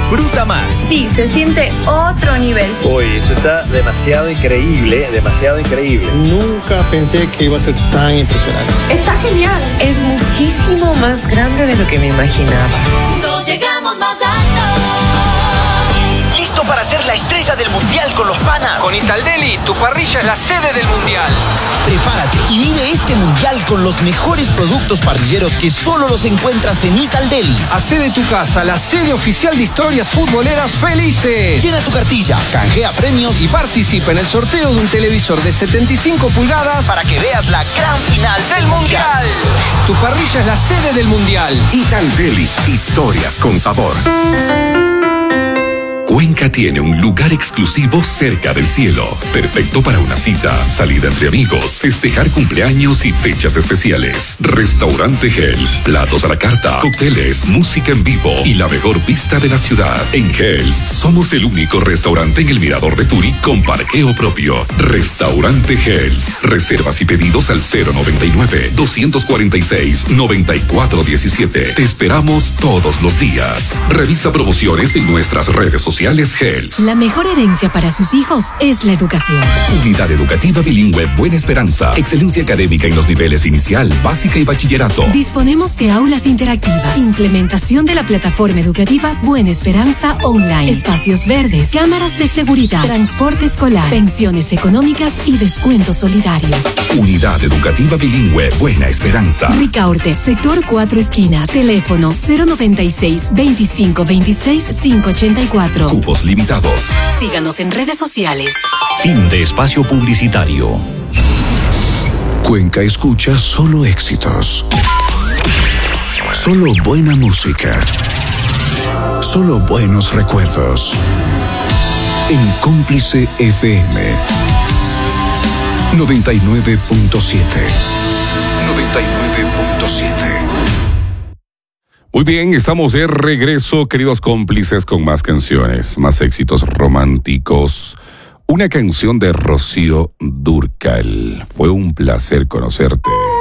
disfruta más. Sí, se siente otro nivel. Uy, eso está demasiado increíble, demasiado increíble. Nunca pensé que iba a ser tan impresionante. Está genial. Es muchísimo más grande de lo que me imaginaba. Juntos llegamos más alto. ¿Listo para ser la estrella del mundial con los panas? Con Italdeli, tu parrilla es la sede del mundial. Prepárate y vive este mundial con los mejores productos parrilleros que solo los encuentras en Italdeli. Hacé de tu casa la sede oficial de historias futboleras felices. Llena tu cartilla, canjea premios Y participa en el sorteo de un televisor de 75 pulgadas para que veas la gran final del mundial. Tu parrilla es la sede del mundial. Italdeli, historias con sabor. Cuenca tiene un lugar exclusivo cerca del cielo, perfecto para una cita, salida entre amigos, festejar cumpleaños y fechas especiales. Restaurante Hells, platos a la carta, cócteles, música en vivo y la mejor vista de la ciudad. En Hells somos el único restaurante en el Mirador de Turi con parqueo propio. Restaurante Hells. Reservas y pedidos al 099-246-9417. Te esperamos todos los días. Revisa promociones en nuestras redes sociales Hells. La mejor herencia para sus hijos es la educación. Unidad Educativa Bilingüe Buena Esperanza. Excelencia académica en los niveles inicial, básica y bachillerato. Disponemos de aulas interactivas, implementación de la plataforma educativa Buena Esperanza Online, espacios verdes, cámaras de seguridad, transporte escolar, pensiones económicas y descuento solidario. Unidad Educativa Bilingüe Buena Esperanza. Ricaurte, sector 4 esquinas, teléfono 096-2526-584. Cupos limitados. Síganos en redes sociales. Fin de espacio publicitario. Cuenca escucha solo éxitos. Solo buena música. Solo buenos recuerdos. En Cómplice FM 99.7. 99.7. Muy bien, estamos de regreso, queridos cómplices, con más canciones, más éxitos románticos. Una canción de Rocío Dúrcal. Fue un placer conocerte.